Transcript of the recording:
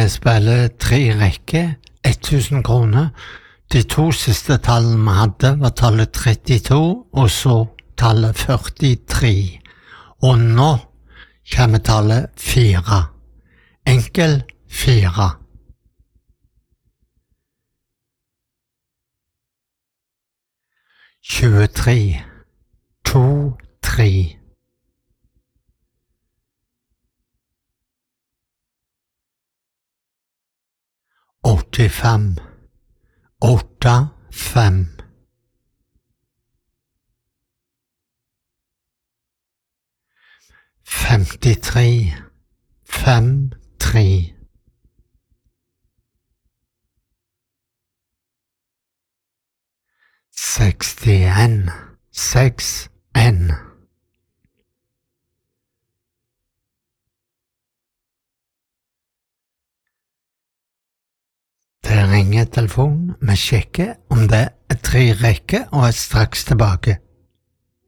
Vi spiller 3 rekker, 1000 kroner. De 2 siste tallene vi hadde var tallet 32 og så tallet 43. Og nå kommer tallet 4. Enkel 4. «23, 2, 3. «85, 8, 5. «53, 5, 3. «61, 6, 1. Det ringer telefonen, vi sjekker om det er 3 rekker og er straks tilbake.